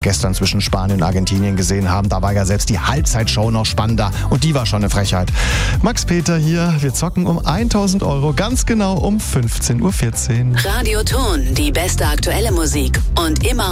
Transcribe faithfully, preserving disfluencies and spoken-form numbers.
gestern zwischen Spanien und Argentinien gesehen haben. Da war ja selbst die Halbzeitshow noch spannender und die war schon eine Frechheit. Max Peter hier, wir zocken um tausend Euro, ganz genau um fünfzehn Uhr vierzehn. Radioton, die beste aktuelle Musik und immer